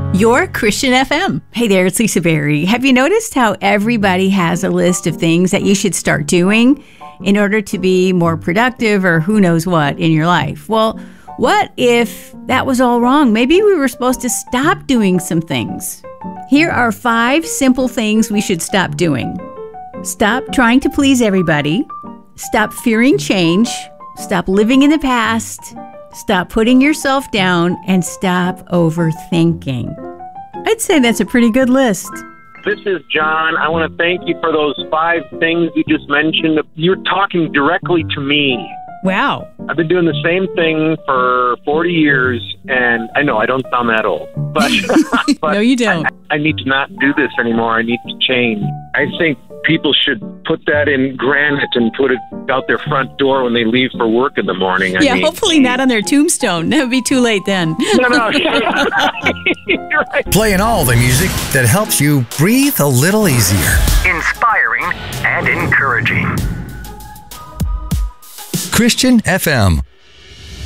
Your Christian FM. Hey there, it's Lisa Berry. Have you noticed how everybody has a list of things that you should start doing in order to be more productive or who knows what in your life? Well, what if that was all wrong? Maybe we were supposed to stop doing some things. Here are 5 simple things we should stop doing. Stop trying to please everybody. Stop fearing change. Stop living in the past. Stop putting yourself down, and stop overthinking. I'd say that's a pretty good list. This is John. I want to thank you for those 5 things you just mentioned. You're talking directly to me. Wow. I've been doing the same thing for 40 years, and I know I don't sound that old. But, No, you don't. I need to not do this anymore. I need to change. I think people should put that in granite and put it out their front door when they leave for work in the morning. Hopefully not on their tombstone. That would be too late then. No, you're right. Playing all the music that helps you breathe a little easier. Inspiring and encouraging. Christian FM.